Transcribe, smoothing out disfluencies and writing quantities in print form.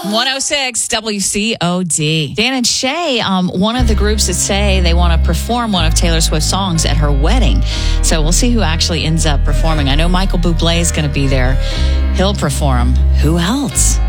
106 WCOD. Dan and Shay, one of the groups that say they want to perform one of Taylor Swift's songs at her wedding. So we'll see who actually ends up performing. I know Michael Bublé is going to be there. He'll perform. Who else?